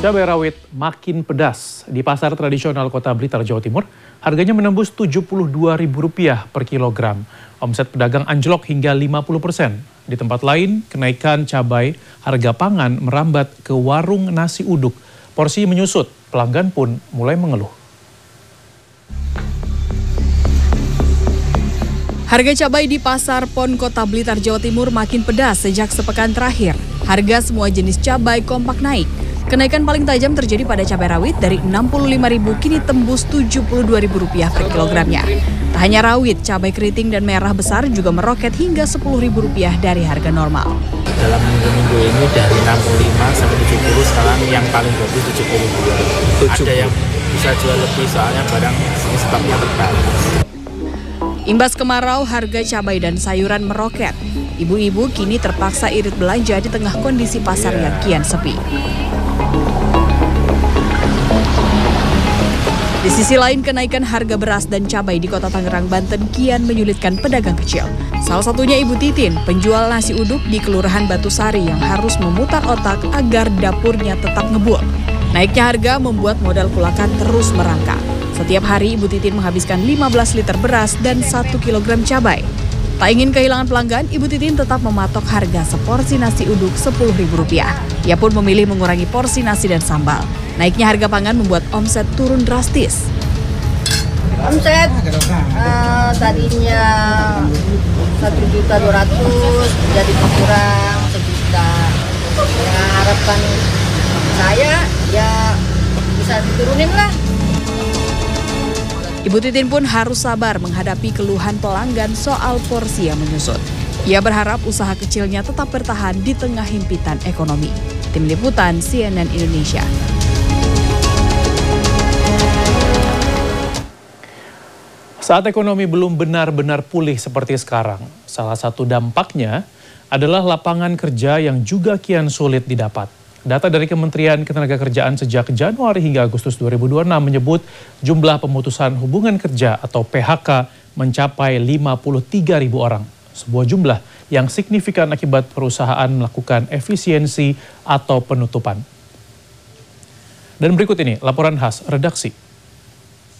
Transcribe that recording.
Cabai rawit makin pedas. Di pasar tradisional Kota Blitar, Jawa Timur, harganya menembus Rp72.000 per kilogram. Omset pedagang anjlok hingga 50%. Di tempat lain, kenaikan cabai harga pangan merambat ke warung nasi uduk. Porsi menyusut, pelanggan pun mulai mengeluh. Harga cabai di Pasar Pon Kota Blitar, Jawa Timur makin pedas sejak sepekan terakhir. Harga semua jenis cabai kompak naik. Kenaikan paling tajam terjadi pada cabai rawit dari Rp65.000 kini tembus Rp72.000 per kilogramnya. Tak hanya rawit, cabai keriting dan merah besar juga meroket hingga Rp10.000 dari harga normal. Dalam minggu-minggu ini dari 65 sampai 70, sekarang yang paling bagus 72. Ada yang bisa jual lebih soalnya barang stoknya terbatas. Imbas kemarau, harga cabai dan sayuran meroket. Ibu-ibu kini terpaksa irit belanja di tengah kondisi pasar yang kian sepi. Di sisi lain, kenaikan harga beras dan cabai di Kota Tangerang, Banten kian menyulitkan pedagang kecil. Salah satunya Ibu Titin, penjual nasi uduk di Kelurahan Batusari yang harus memutar otak agar dapurnya tetap ngebul. Naiknya harga membuat modal kulakan terus merangkak. Setiap hari Ibu Titin menghabiskan 15 liter beras dan 1 kilogram cabai. Tak ingin kehilangan pelanggan, Ibu Titin tetap mematok harga seporsi nasi uduk Rp10.000. Ia pun memilih mengurangi porsi nasi dan sambal. Naiknya harga pangan membuat omset turun drastis. Omset tadinya 1.200.000 jadi berkurang 1 juta. Ya, harapan saya ya bisa diturunin lah. Ibu Titin pun harus sabar menghadapi keluhan pelanggan soal porsi yang menyusut. Ia berharap usaha kecilnya tetap bertahan di tengah himpitan ekonomi. Tim Liputan CNN Indonesia. Saat ekonomi belum benar-benar pulih seperti sekarang, salah satu dampaknya adalah lapangan kerja yang juga kian sulit didapat. Data dari Kementerian Ketenagakerjaan sejak Januari hingga Agustus 2026 menyebut jumlah pemutusan hubungan kerja atau PHK mencapai 53.000 orang. Sebuah jumlah yang signifikan akibat perusahaan melakukan efisiensi atau penutupan. Dan berikut ini laporan khas redaksi.